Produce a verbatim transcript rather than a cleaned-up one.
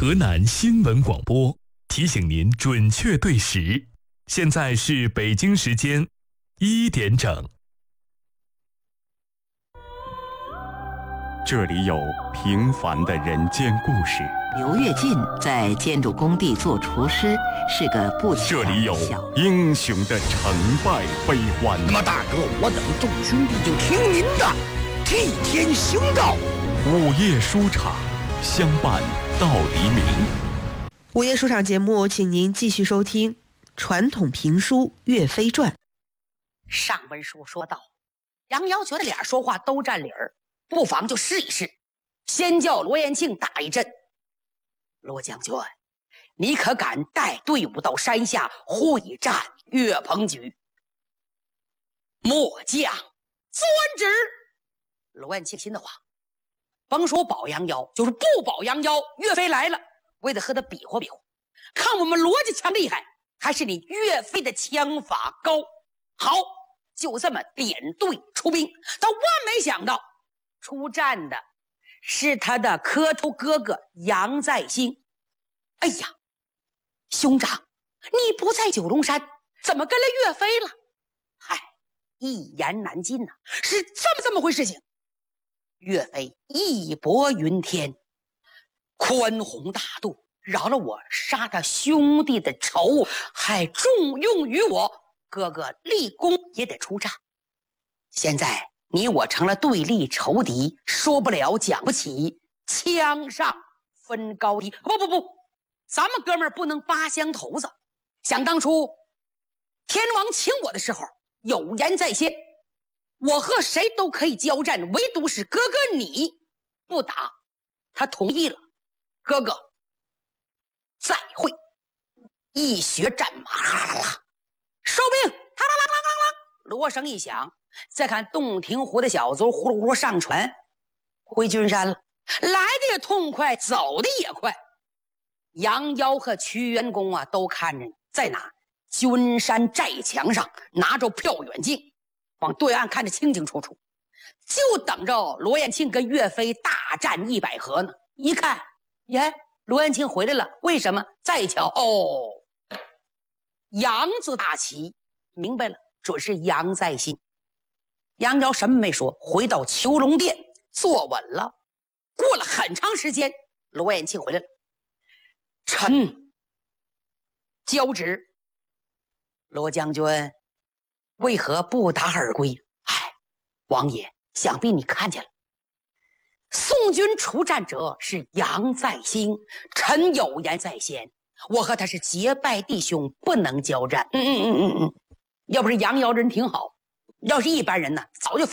河南新闻广播提醒您准确对时，现在是北京时间一点整。这里有平凡的人间故事。 刘跃进在建筑工地做厨师，是个不这里有英雄的成败悲欢。 那么大哥，我等众兄弟就听您的，替天行道。 午夜书场，相伴到黎明。 午夜书场节目，请您继续收听传统评书《岳飞传》。 上文书说到，杨瑶觉得俩说话都占理儿，不妨就试一试，先叫罗延庆打一阵。罗将军，你可敢带队伍到山下会战岳鹏举？末将遵旨。罗延庆心的话，甭说保杨瑶，就是不保杨瑶，岳飞来了，我也得和他比划比划，看我们罗家强厉害，还是你岳飞的枪法高。好，就这么点队出兵。他万没想到，出战的是他的磕头哥哥杨再兴。哎呀，兄长，你不在九龙山，怎么跟了岳飞了？嗨，一言难尽呐、啊，是这么这么回事情。岳飞义薄云天，宽宏大度，饶了我杀他兄弟的仇，还重用于我，哥哥立功也得出战。现在你我成了对立仇敌，说不了讲不起，枪上分高低。不不不，咱们哥们儿不能扒香头子。想当初天王请我的时候，有言在先，我和谁都可以交战，唯独是哥哥你不打。他同意了，哥哥再会。一学战马，啦啦啦，收兵，啦啦啦啦啦啦，锣声一响，再看洞庭湖的小卒呼噜呼噜上船回军山了，来的也痛快，走的也快。杨妖和屈元公啊，都看着你在哪军山寨墙上拿着票远镜，往对岸看得清清楚楚，就等着罗延庆跟岳飞大战一百合呢。一看，耶，罗延庆回来了，为什么？再一瞧，哦，杨字大旗，明白了，准是杨再兴。杨瑶什么没说，回到求龙殿坐稳了。过了很长时间，罗延庆回来了，臣交旨。罗将军为何不达而归？哎，王爷，想必你看见了，宋军出战者是杨再兴，臣有言在先，我和他是结拜弟兄，不能交战。嗯嗯嗯嗯嗯，要不是杨瑶人挺好，要是一般人呢，早就